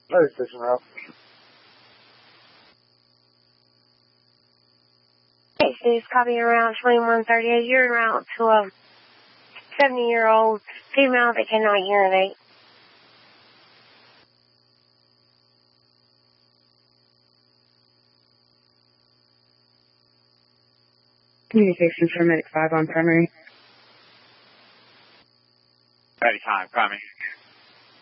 Another station route. Okay, so he's copying around 2138. You're en route to a 70-year-old female that cannot urinate. Communications paramedic 5 on primary. 35, primary.